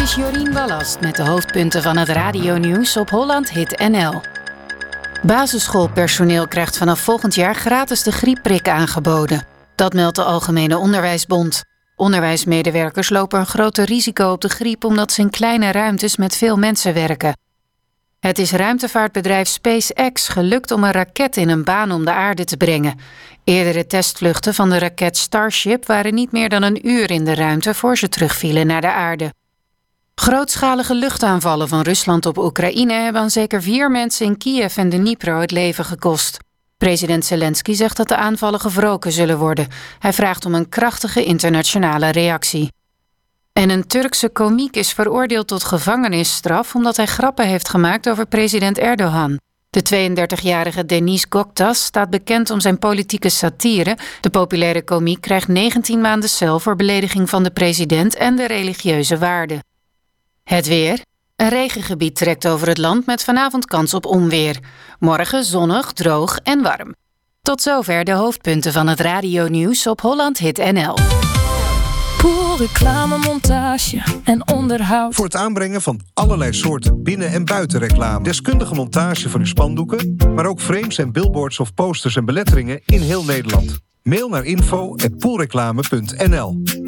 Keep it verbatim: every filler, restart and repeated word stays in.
is Jorien Ballast met de hoofdpunten van het radionieuws op Holland Hit N L. Basisschoolpersoneel krijgt vanaf volgend jaar gratis de griepprik aangeboden. Dat meldt de Algemene Onderwijsbond. Onderwijsmedewerkers lopen een groter risico op de griep omdat ze in kleine ruimtes met veel mensen werken. Het is ruimtevaartbedrijf SpaceX gelukt om een raket in een baan om de aarde te brengen. Eerdere testvluchten van de raket Starship waren niet meer dan een uur in de ruimte voor ze terugvielen naar de aarde. Grootschalige luchtaanvallen van Rusland op Oekraïne hebben aan zeker vier mensen in Kiev en Dnipro het leven gekost. President Zelensky zegt dat de aanvallen gewroken zullen worden. Hij vraagt om een krachtige internationale reactie. En een Turkse komiek is veroordeeld tot gevangenisstraf omdat hij grappen heeft gemaakt over president Erdogan. De tweeëndertigjarige Deniz Göktaş staat bekend om zijn politieke satire. De populaire komiek krijgt negentien maanden cel voor belediging van de president en de religieuze waarden. Het weer. Een regengebied trekt over het land met vanavond kans op onweer. Morgen zonnig, droog en warm. Tot zover de hoofdpunten van het radionieuws op Holland Hit N L. Pool, reclame, montage en onderhoud. Voor het aanbrengen van allerlei soorten binnen- en buitenreclame. Deskundige montage van uw spandoeken, maar ook frames en billboards of posters en beletteringen in heel Nederland. Mail naar info at poolreclame punt n l.